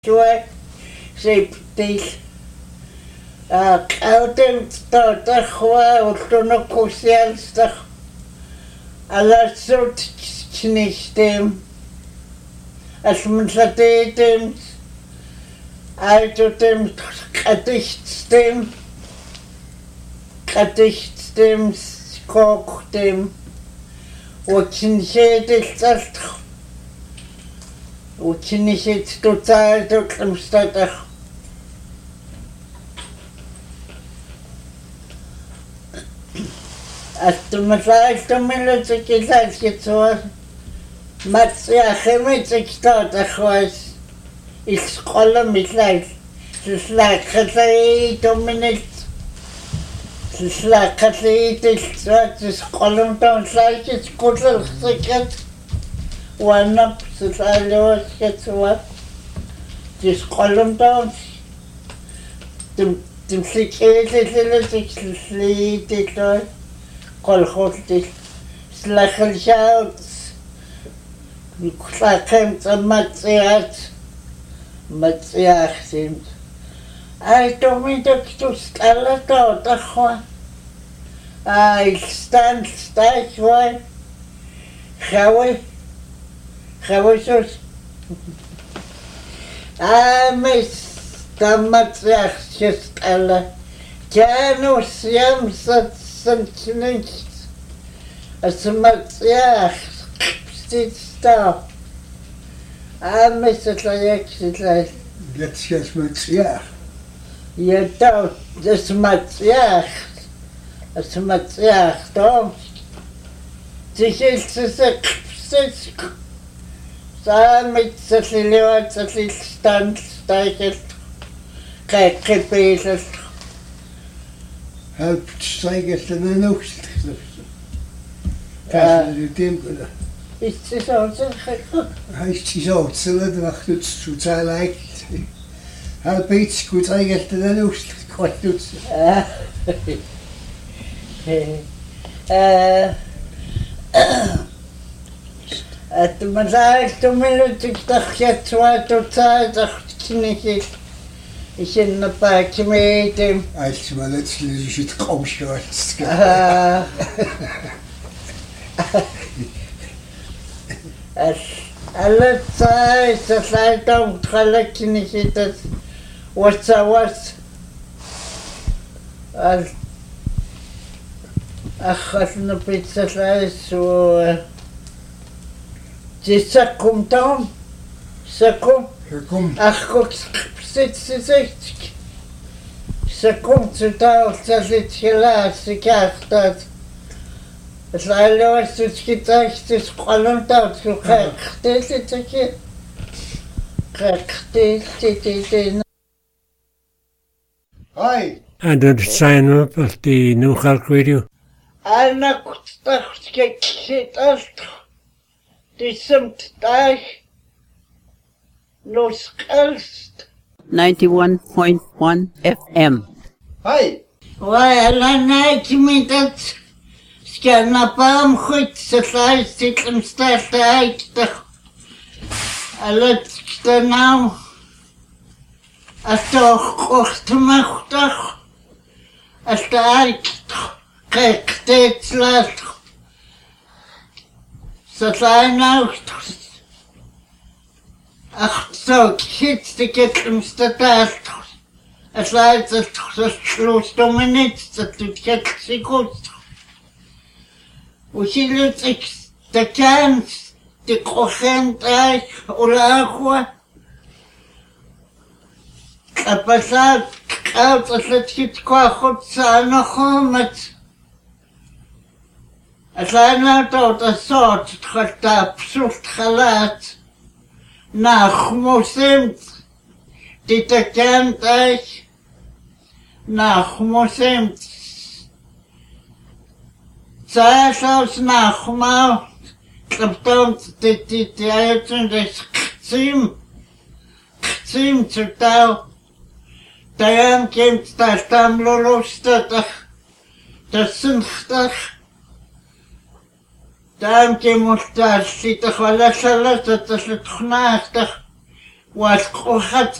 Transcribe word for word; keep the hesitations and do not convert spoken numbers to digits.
Joy, shape this. Uh, Cowden start a hoa or tono cosial stuff. A lot sort chinish them. As much them. I do them kadicht them. Kadicht them, cock them. Watching shaded stuff. Ученици total до статах. Автоматически милиция китайский цвет. Мация химический статах вас. Из школы мислать. Слакатый доминит. Слакатый цвет. Школы там слайки скутал секрет. One up to the gets what this column down. The the security sleep it all call hostage slackle shouts. You claim some matsiat matsiach seems. I don't mean to stall it out the one. I stand stage one. How Хавошос. А мы стамацах честала. Тяну семьдесят сантиметров. А самацах птиц стал. А мы сотляк сотляк. Для сейчас мацах. Я дал за самацах. А самацах там. Тихельцы за птиц. Самый сослеваться стант стайкет, как кипелет. Help стайкет на ночь. Каждый день куда. Ist es auch so? Heißt es auch, so macht es zu sein leicht. Help ich gut stайкет на ночь, kommt es. Äh. Это мы знаем, что мы люди, кто хотят свою цель, захотели еще на паке медем. А если мы лучше лежит комшевать. А лица, если там халяки не хитят, вот завоз. Ах, на пиццелай, что C'est ça comme temps, c'est comme, ach, c'est c'est c'est comme tu t'as ça c'est là, c'est cartat. Ça alors c'est ce qui t'a c'est ce qu'on entend, c'est carté, c'est ce qui carté, c'est Hi. And then sign up at the New Clark Radio. Anna kutstach shit ast. Disemt dag. Noskast. ninety-one point one F M. Hi. Why Alana kimitat. Skana pam khut satlai sitlem startai tach. Alat stanau. Atoch kochtmachtach. Astark. Kektetslach. Satlai nacht. Ach so, kids to get them started. As lights as close to minutes that to get seconds. We see lots of the cans, the corrent eye or aqua. A passat out as let's get quacked sana homet. As I not out a sort cut up, soft halat. Nach Mosemt, die der kennt euch, nach Mosemt. Zuerst aus Nachmal, klappt die die die Eltern des Kzim, Kzim zu Tau. Dayan kommt das Tamlolostach, das Sinchtach. Там ке мусташ, си тахвала шалата, та се тхнастах, والقحط